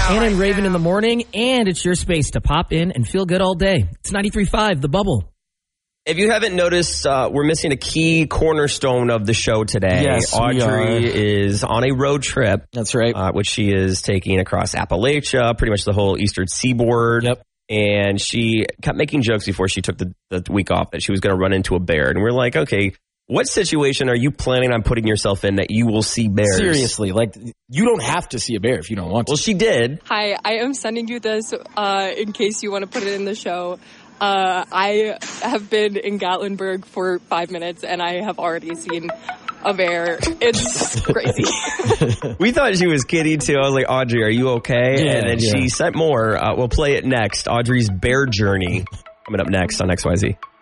Anna and Raven in the morning, and it's your space to pop in and feel good all day. It's 93.5, The Bubble. If you haven't noticed, we're missing a key cornerstone of the show today. Yes, Audrey is on a road trip. That's right. Which she is taking across Appalachia, pretty much the whole eastern seaboard. Yep. And she kept making jokes before she took the week off that she was going to run into a bear. And we're like, okay, what situation are you planning on putting yourself in that you will see bears? Seriously, like, you don't have to see a bear if you don't want to. Well, she did. Hi, I am sending you this in case you want to put it in the show. I have been in Gatlinburg for 5 minutes, and I have already seen a bear. It's crazy. We thought she was kidding, too. I was like, Audrey, are you okay? Yeah, and then she sent more. We'll play it next. Audrey's bear journey coming up next on XYZ.